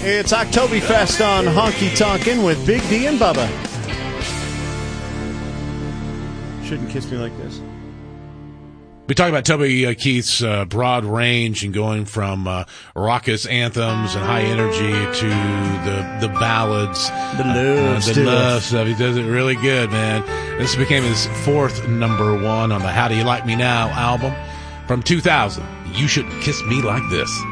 It's Oktoberfest on Honky Tonkin' with Big D and Bubba. Shouldn't kiss me like this. We talk about Toby Keith's broad range and going from raucous anthems and high energy to the ballads, the love stuff. He does it really good, man. This became his fourth number one on the How Do You Like Me Now album from 2000. You Shouldn't Kiss Me Like This.